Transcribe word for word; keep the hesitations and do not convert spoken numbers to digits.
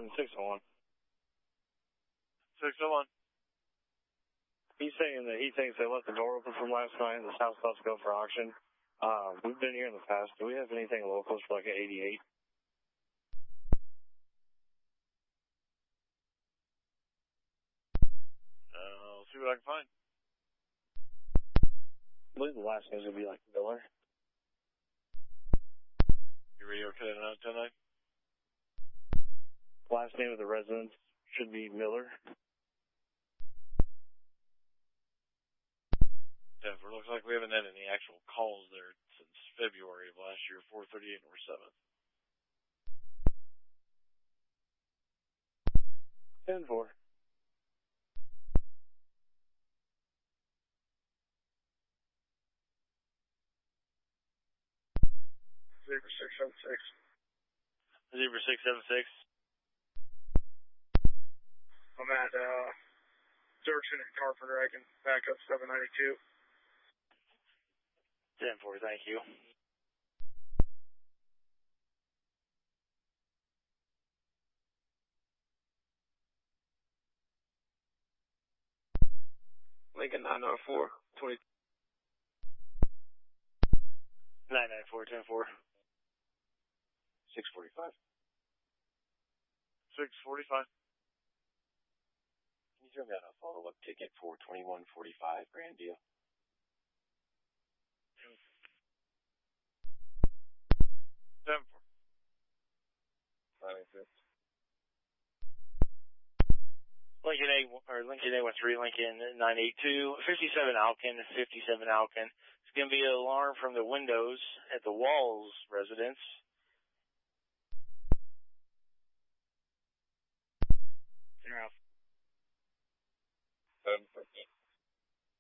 one, six oh one. six oh one. He's saying that he thinks they left the door open from last night and this house about to go for auction. Uh, we've been here in the past. Do we have anything local for like an eighty-eight? Uh, I'll see what I can find. I believe the last name's going to be like Miller. Your radio cut out ten nine. Last name of the residence should be Miller. Denver, looks like we haven't had any actual calls there since February of last year, four thirty-eight North seventh. ten four. Zero six seven six. Zebra six seven six. I'm at uh, Dirksen and Carpenter. I can back up seven ninety-two. ten four, thank you. Lincoln nine nine four, twenty. nine nine four, ten four. six forty-five. six forty-five. Can you throw me out a follow-up ticket for twenty-one forty-five Grandview? ten four. Lincoln A, or Lincoln A one three, Lincoln nine eight two, fifty-seven Alkin, fifty-seven Alkin. It's going to be an alarm from the windows at the Walls residence.